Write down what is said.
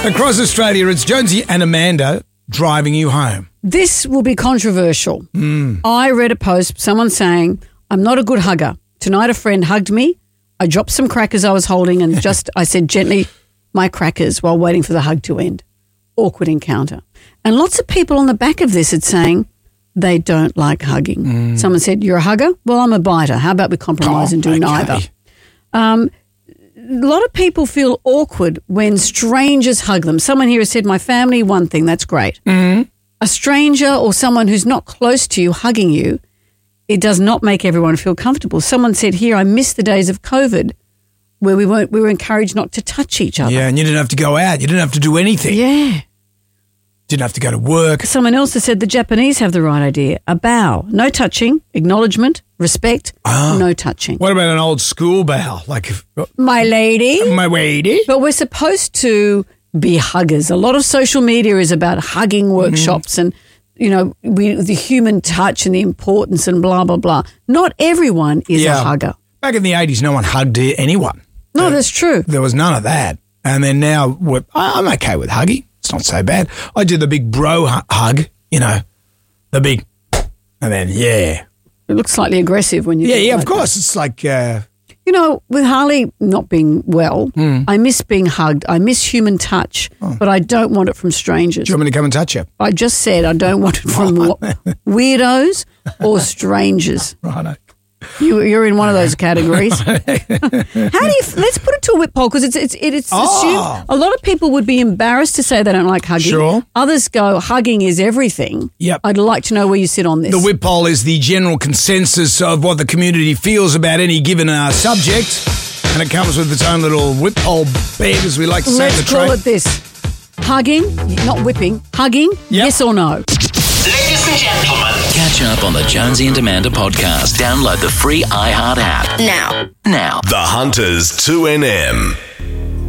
Across Australia, it's Jonesy and Amanda driving you home. This will be controversial. I read a post, someone saying, I'm not a good hugger. Tonight a friend hugged me. I dropped some crackers I was holding and I said gently, my crackers, while waiting for the hug to end. Awkward encounter. And lots of people on the back of this are saying they don't like hugging. Someone said, you're a hugger? Well, I'm a biter. How about we compromise and do neither? A lot of people feel awkward when strangers hug them. Someone here has said, my family, one thing, that's great. A stranger or someone who's not close to you hugging you, it does not make everyone feel comfortable. Someone said here, I miss the days of COVID where we were encouraged not to touch each other. Yeah, and you didn't have to go out. You didn't have to do anything. Yeah. Didn't have to go to work. Someone else has said the Japanese have the right idea. A bow, no touching, acknowledgement, respect, no touching. What about an old school bow? Like, My lady. my lady? But we're supposed to be huggers. A lot of social media is about hugging workshops and, you know, the human touch and the importance and blah, blah, blah. Not everyone is a hugger. Back in the 80s, no one hugged anyone. No, that's true. There was none of that. And then now I'm okay with hugging. It's not so bad. I do the big bro hug, you know, the big, and then, It looks slightly aggressive when you do it of like course. That. It's like... you know, with Harley not being well, I miss being hugged. I miss human touch, but I don't want it from strangers. Do you want me to come and touch you? I just said I don't want it from weirdos or strangers. Righto. You're in one of those categories. How do you? Let's put it to a whip poll because it's assumed a lot of people would be embarrassed to say they don't like hugging. Sure. Others go, hugging is everything. Yep. I'd like to know where you sit on this. The whip poll is the general consensus of what the community feels about any given subject, and it comes with its own little whip poll bed, as we like to say in the Let's call trade. it this: hugging, not whipping. Hugging, yes or no? Ladies and gentlemen, Catch up on the Jonesy and Amanda podcast. Download the free iHeart app. now. Now. The Hunters 2NM.